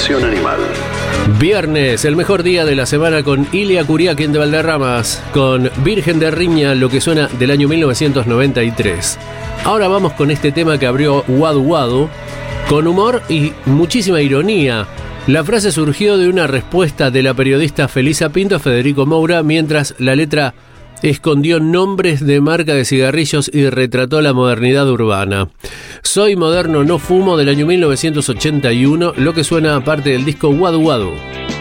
Educación Animal. Viernes, el mejor día de la semana con Ilia Curiaquien de Valderramas, con Virgen de Riña, lo que suena del año 1993. Ahora vamos con este tema que abrió Wadu Wadu, con humor y muchísima ironía. La frase surgió de una respuesta de la periodista Felisa Pinto a Federico Moura, mientras la letra escondió nombres de marca de cigarrillos y retrató la modernidad urbana. Soy moderno, no fumo, del año 1981, lo que suena aparte del disco Wadu Wadu.